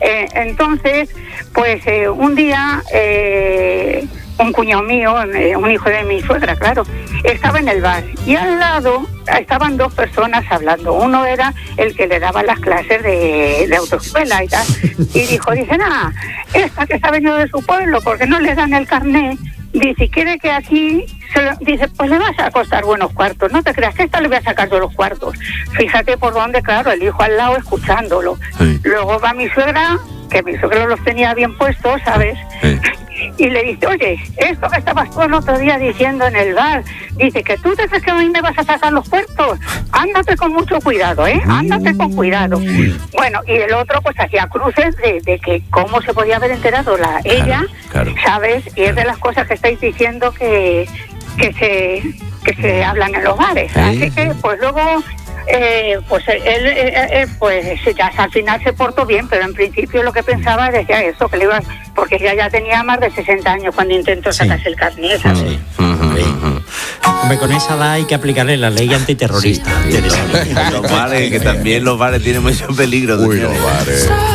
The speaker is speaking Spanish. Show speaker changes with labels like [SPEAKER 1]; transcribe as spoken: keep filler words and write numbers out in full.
[SPEAKER 1] Eh, entonces, pues eh, un día, eh, un cuñado mío, eh, un hijo de mi suegra, claro, estaba en el bar y al lado estaban dos personas hablando. Uno era el que le daba las clases de, de autoescuela y tal. Y dijo, dice, nada, esta que se ha venido de su pueblo, porque no le dan el carnet. Dice, quiere que aquí, se lo, dice, pues le vas a costar buenos cuartos, no te creas que esta le voy a sacar yo los cuartos. Fíjate por dónde, claro, el hijo al lado escuchándolo. Sí. Luego va mi suegra, que mi suegra los tenía bien puestos, ¿sabes? Sí. Y le dice, oye, esto que estabas tú el otro día diciendo en el bar, dice que tú te crees que a mí me vas a sacar los puertos, ándate con mucho cuidado, ¿eh? Ándate con cuidado. Mm. Bueno, y el otro pues hacía cruces de, de que cómo se podía haber enterado la ella, claro, claro, ¿sabes? Y claro, es de las cosas que estáis diciendo que, que, se, que se hablan en los bares. ¿Sí? Así que pues luego... Eh, pues él, eh, eh, pues ya al final se portó bien, pero en principio lo que pensaba decía eso, que le iba, porque ella ya tenía más de sesenta años cuando intentó sacarse sí. el carnet, ¿sabes? Sí. Uh-huh,
[SPEAKER 2] uh-huh. Hombre, con esa edad hay que aplicarle la ley antiterrorista. Sí,
[SPEAKER 3] los bares, que también los bares tienen mucho peligro.
[SPEAKER 4] Uy, los bares.